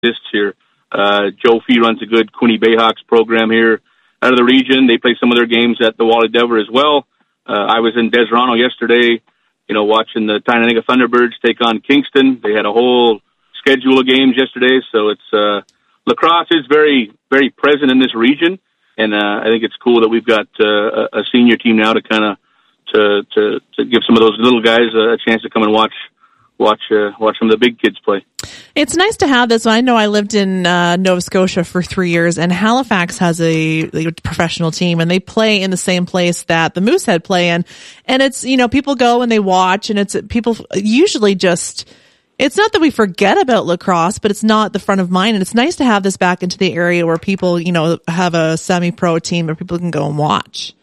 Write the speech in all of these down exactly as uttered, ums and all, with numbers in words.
exists here. Uh, Joe Fee runs a good Quinte Bayhawks program here out of the region. They play some of their games at the Wally Dever as well. Uh, I was in Deserano yesterday, you know, watching the Tynanega Thunderbirds take on Kingston. They had a whole schedule of games yesterday, so it's uh, lacrosse is very, very present in this region, and uh, I think it's cool that we've got uh, a senior team now to kind of to, to to give some of those little guys a chance to come and watch watch uh, watch some of the big kids play. It's nice to have this. I know I lived in uh, Nova Scotia for three years, and Halifax has a, a professional team, and they play in the same place that the Moosehead play in. And it's, you know, people go and they watch, and it's people usually just, it's not that we forget about lacrosse, but it's not the front of mind. And it's nice to have this back into the area where people, you know, have a semi-pro team where people can go and watch.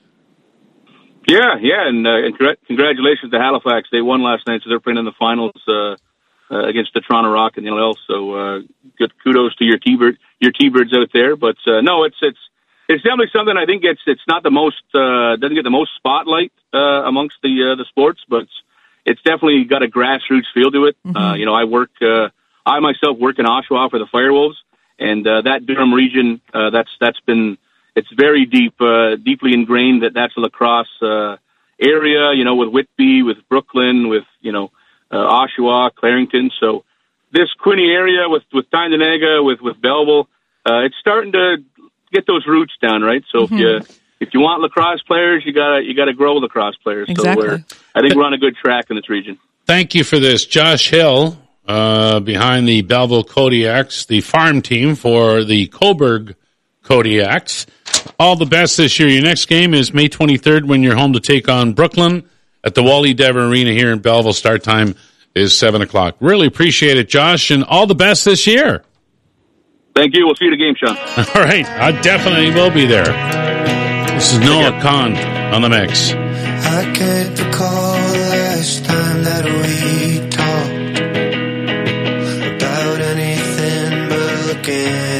Yeah, yeah, and, uh, and congratulations to Halifax. They won last night, so they're playing in the finals uh, uh, against the Toronto Rock and the N L L. So uh, good kudos to your T-bird, your T-birds out there. But uh, no, it's it's it's definitely something. I think it's it's not the most uh, doesn't get the most spotlight uh, amongst the uh, the sports, but it's, it's definitely got a grassroots feel to it. Mm-hmm. Uh, you know, I work, uh, I myself work in Oshawa for the Firewolves, and uh, that Durham region, uh, that's that's been. It's very deep, uh, deeply ingrained that that's a lacrosse uh, area, you know, with Whitby, with Brooklyn, with, you know, uh, Oshawa, Clarington. So this Quinte area with, with Tynanega, with, with Belleville, uh, it's starting to get those roots down, right? So mm-hmm. if you if you want lacrosse players, you gotta you gotta grow lacrosse players. Exactly. So we're, I think we're on a good track in this region. Thank you for this. Josh Hill, uh, behind the Belleville Kodiaks, the farm team for the Cobourg Kodiaks. All the best this year. Your next game is May twenty-third when you're home to take on Brooklyn at the Wally Dever Arena here in Belleville. Start time is seven o'clock. Really appreciate it, Josh, and all the best this year. Thank you. We'll see you at the game, Sean. All right. I definitely will be there. This is Noah Kahn on the mix. I can't recall last time that we talked about anything but looking